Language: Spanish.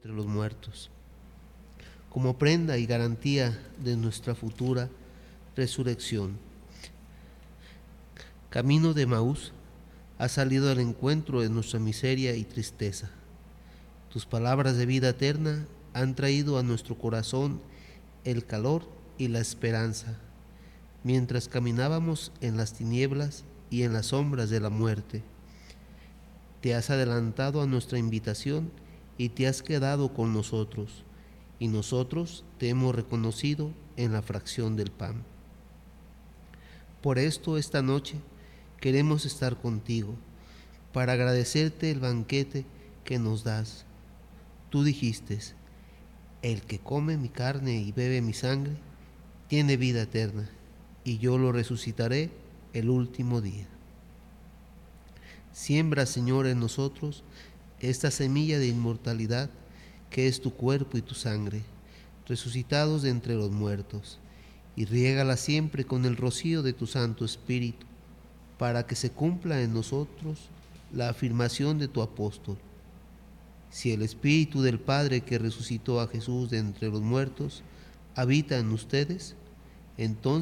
entre los muertos, como prenda y garantía de nuestra futura resurrección. Camino de Emaús, has salido al encuentro de nuestra miseria y tristeza. Tus palabras de vida eterna han traído a nuestro corazón el calor y la esperanza, mientras caminábamos en las tinieblas y en las sombras de la muerte. Te has adelantado a nuestra invitación y te has quedado con nosotros, y nosotros te hemos reconocido en la fracción del pan. Por esto, esta noche queremos estar contigo, para agradecerte el banquete que nos das. Tú dijiste: el que come mi carne y bebe mi sangre tiene vida eterna, y yo lo resucitaré el último día. Siembra, Señor, en nosotros esta semilla de inmortalidad que es tu cuerpo y tu sangre, resucitados de entre los muertos, y riégala siempre con el rocío de tu Santo Espíritu, para que se cumpla en nosotros la afirmación de tu apóstol: si el Espíritu del Padre que resucitó a Jesús de entre los muertos habita en ustedes, entonces